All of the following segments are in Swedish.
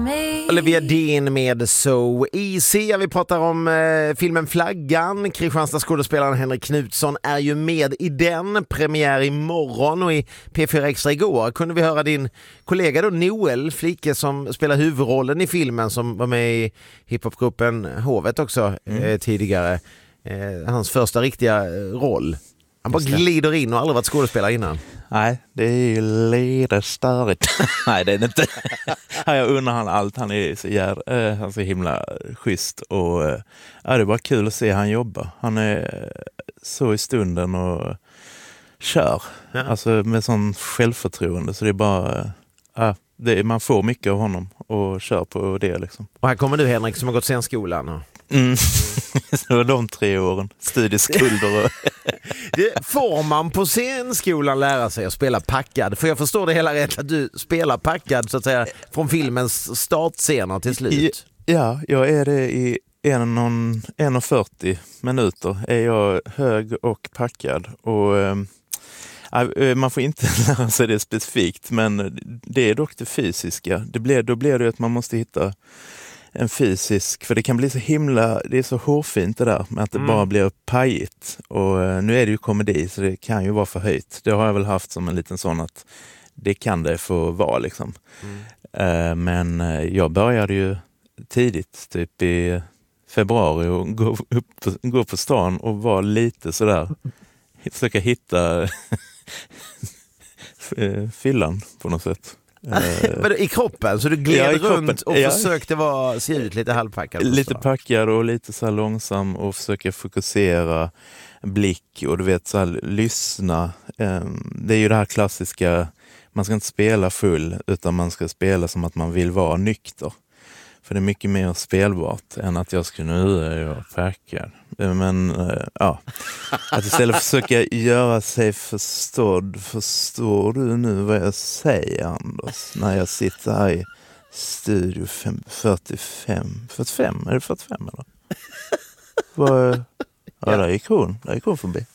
Olivia Dean med So Easy. Vi pratar om filmen Flaggan. Kristianstads skådespelaren Henrik Knutsson är ju med i den. Premiär imorgon, och i P4 Extra igår kunde vi höra din kollega då, Noel Flike, som spelar huvudrollen i filmen, som var med i hiphopgruppen Hovet också tidigare. Hans första riktiga roll. Han bara glider in och aldrig varit skådespelare innan. Nej, det är ju lite störigt. Nej, det är inte. Jag undrar han allt. Han är så himla schysst. Och det är bara kul att se han jobba. Han är så i stunden och kör. Ja. Alltså med sån självförtroende. Så det är bara... man får mycket av honom och kör på det liksom. Och här kommer du, Henrik, som har gått scenskolan. Så var de 3 åren. Studieskulder. Får man på scenskolan lära sig att spela packad? För jag förstår det hela rätt att du spelar packad så att säga från filmens startscener till slut. Ja, jag är det i 1:40 minuter. Är jag hög och packad. Och man får inte lära sig det specifikt, men det är dock det fysiska. Då blir det att man måste hitta en fysisk, för det kan bli så himla, det är så hårfint det där med att det bara blir pajigt. Och nu är det ju komedi, så det kan ju vara för höjt. Det har jag väl haft som en liten sån att det kan det få vara liksom. Men jag började ju tidigt, typ i februari, och gå på stan och vara lite sådär, försöka hitta fyllan på något sätt. I kroppen, så du gled runt och försökte se ut lite halvpackad. Lite packad och lite så här långsam och försöka fokusera blick och du vet så här, lyssna. Det är ju det här klassiska, man ska inte spela full utan man ska spela som att man vill vara nykter. För det är mycket mer spelbart än att jag skulle nu packad. Men att istället försöka göra sig förstådd. Förstår du nu vad jag säger, Anders? När jag sitter här i studio 45. Är det 45 eller? Där gick hon förbi.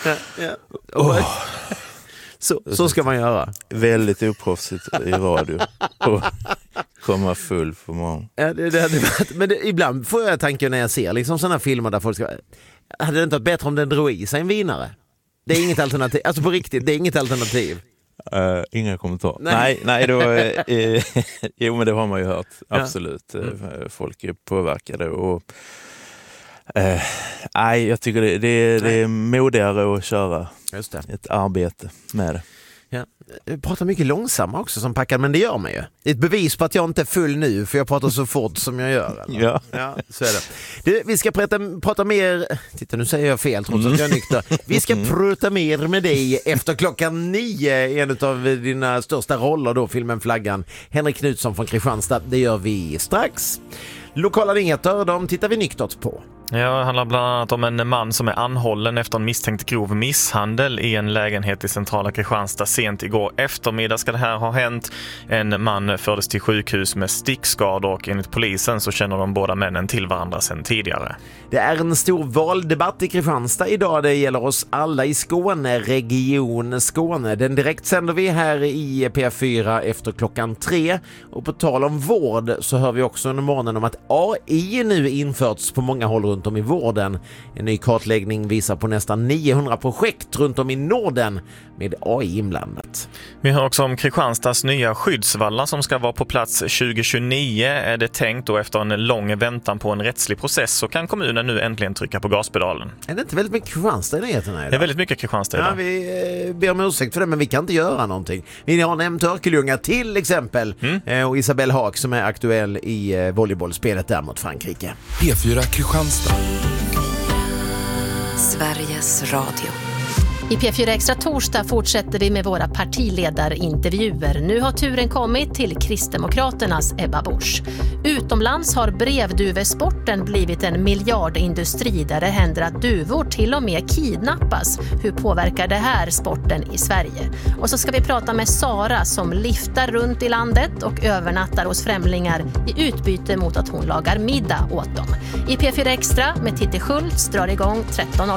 Så ska man göra. Väldigt oproffsigt i radio. Och komma full för morgon. Men ibland får jag tanken när jag ser liksom sådana filmer där folk ska... Hade det inte varit bättre om den drog i sig en vinare? Det är inget alternativ. Alltså på riktigt, det är inget alternativ. Inga kommentarer. Nej, då, jo, men det har man ju hört. Absolut. Folk är påverkade och jag tycker det är modigare att köra ett arbete med det. Ja. Jag pratar mycket långsammare också som packad, men det gör man ju. Det är ett bevis på att jag inte är full nu, för jag pratar så fort som jag gör. Eller? Ja, så är det. Vi ska prata mer... Titta, nu säger jag fel trots att jag är nykter. Vi ska prata mer med dig efter 9:00. En av dina största roller då, filmen Flaggan. Henrik Knutsson från Kristianstad. Det gör vi strax. Lokala nyheter, de tittar vi nyktert på. Ja, det handlar bland annat om en man som är anhållen efter en misstänkt grov misshandel i en lägenhet i centrala Kristianstad sent igår eftermiddag ska det här ha hänt. En man fördes till sjukhus med stickskador och enligt polisen så känner de båda männen till varandra sedan tidigare. Det är en stor valdebatt i Kristianstad idag. Det gäller oss alla i Skåne, Region Skåne. Den direkt sänder vi här i P4 efter 3:00. Och på tal om vård så hör vi också under morgonen om att AI nu införts på många håll runt om i vården. En ny kartläggning visar på nästan 900 projekt runt om i Norden med AI inblandat. Vi hör också om Kristianstads nya skyddsvallar som ska vara på plats 2029 är det tänkt, och efter en lång väntan på en rättslig process så kan kommunen nu äntligen trycka på gaspedalen. Är det inte väldigt mycket Kristianstad i nyheterna idag? Det är väldigt mycket Kristianstad idag. Ja, vi ber om ursäkt för det, men vi kan inte göra någonting. Vi har nämnt Örkelljunga till exempel och Isabelle Haag som är aktuell i volleybollspelet där mot Frankrike. P4 Kristianstad. Sveriges Radio. I P4 Extra torsdag fortsätter vi med våra partiledarintervjuer. Nu har turen kommit till Kristdemokraternas Ebba Busch. Utomlands har brevduvesporten blivit en miljardindustri där det händer att duvor till och med kidnappas. Hur påverkar det här sporten i Sverige? Och så ska vi prata med Sara som liftar runt i landet och övernattar hos främlingar i utbyte mot att hon lagar middag åt dem. I P4 Extra med Titti Schultz drar igång 13.00.